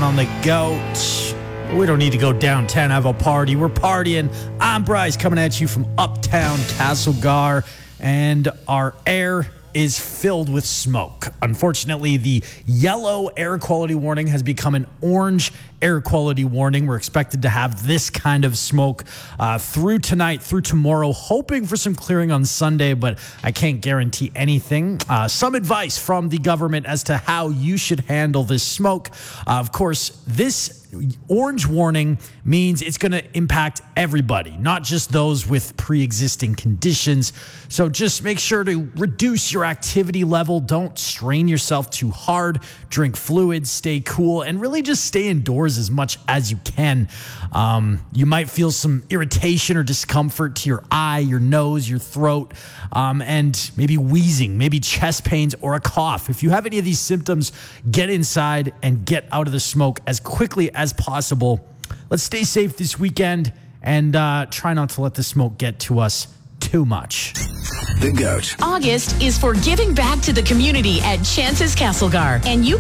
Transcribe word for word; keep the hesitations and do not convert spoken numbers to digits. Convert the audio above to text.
downtown, the GOAT. We don't need to go downtown, have a party. We're partying. I'm Bryce coming at you from uptown Castlegar, and our air is filled with smoke. Unfortunately, the yellow air quality warning has become an orange air quality warning. We're expected to have this kind of smoke uh, through tonight, through tomorrow, hoping for some clearing on Sunday, but I can't guarantee anything. Uh, some advice from the government as to how you should handle this smoke. Uh, of course, this orange warning means it's going to impact everybody, not just those with pre-existing conditions. So just make sure to reduce your activity level. Don't strain yourself too hard. Drink fluids, stay cool, and really just stay indoors as much as you can. Um, you might feel some irritation or discomfort to your eye, your nose, your throat, um, and maybe wheezing, maybe chest pains or a cough. If you have any of these symptoms, get inside and get out of the smoke as quickly as possible. Let's stay safe this weekend and uh, try not to let the smoke get to us too much. The GOAT. August is for giving back to the community at Chances Castlegar, and you